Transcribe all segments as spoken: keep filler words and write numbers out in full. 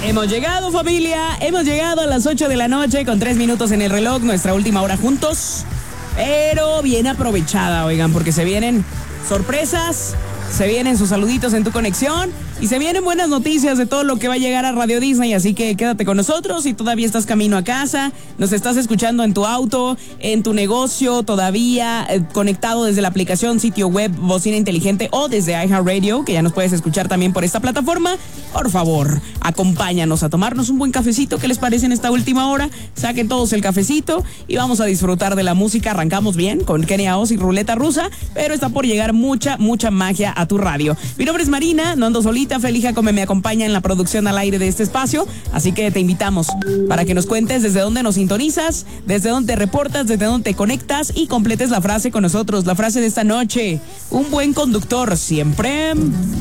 Hemos llegado, familia, hemos llegado a las ocho de la noche con tres minutos en el reloj, nuestra última hora juntos, pero bien aprovechada, oigan, porque se vienen sorpresas, se vienen sus saluditos en tu conexión y se vienen buenas noticias de todo lo que va a llegar a Radio Disney, así que quédate con nosotros si todavía estás camino a casa, nos estás escuchando en tu auto, en tu negocio, todavía eh, conectado desde la aplicación, sitio web, bocina inteligente o desde iHeartRadio, que ya nos puedes escuchar también por esta plataforma. Por favor, acompáñanos a tomarnos un buen cafecito. ¿Qué les parece en esta última hora? Saquen todos el cafecito y vamos a disfrutar de la música. Arrancamos bien con Kenia Oz y Ruleta Rusa, pero está por llegar mucha, mucha magia a tu radio. Mi nombre es Marina, no ando solita. Feliz Jacome me acompaña en la producción al aire de este espacio, así que te invitamos para que nos cuentes desde dónde nos sintonizas, desde dónde te reportas, desde dónde te conectas y completes la frase con nosotros. La frase de esta noche: un buen conductor siempre...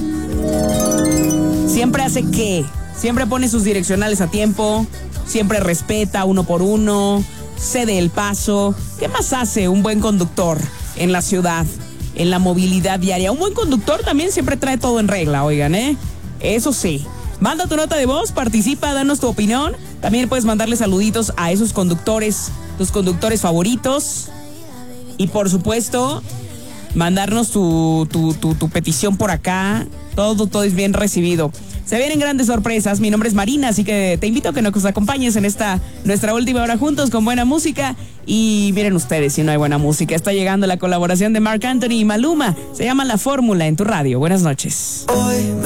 Siempre hace qué, siempre pone sus direccionales a tiempo, siempre respeta uno por uno, cede el paso. ¿Qué más hace un buen conductor en la ciudad, en la movilidad diaria? Un buen conductor también siempre trae todo en regla, oigan, ¿eh? Eso sí. Manda tu nota de voz, participa, danos tu opinión. También puedes mandarle saluditos a esos conductores, tus conductores favoritos. Y por supuesto, mandarnos tu, tu, tu, tu petición por acá. Todo, todo es bien recibido. Se vienen grandes sorpresas. Mi nombre es Marina, así que te invito a que nos acompañes en esta nuestra última hora juntos con buena música. Y miren ustedes si no hay buena música. Está llegando la colaboración de Marc Anthony y Maluma. Se llama La Fórmula en tu radio. Buenas noches. Hoy